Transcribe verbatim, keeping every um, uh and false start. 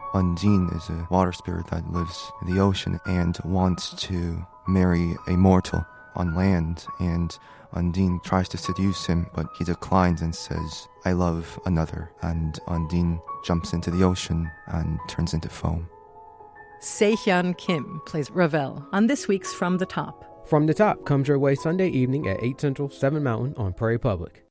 Undine is a water spirit that lives in the ocean and wants to marry a mortal on land, and Undine tries to seduce him, but he declines and says, "I love another," and Undine jumps into the ocean and turns into foam. Se-Hyun Kim plays Ravel on this week's From the Top. From the Top comes your way Sunday evening at eight Central, seven Mountain on Prairie Public.